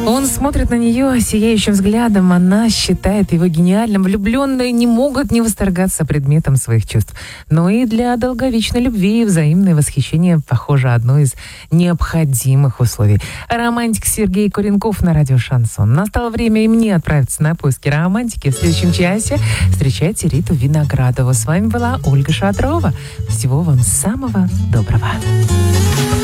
Он смотрит на нее сияющим взглядом, она считает его гениальным. Влюбленные не могут не восторгаться предметом своих чувств. Но и для долговечной любви взаимное восхищение, похоже, одно из необходимых условий. Романтик Сергей Куренков на радио «Шансон». Настало время и мне отправиться на поиски романтики. В следующем часе встречайте Риту Виноградову. С вами была Ольга Шатрова. Всего вам самого доброго.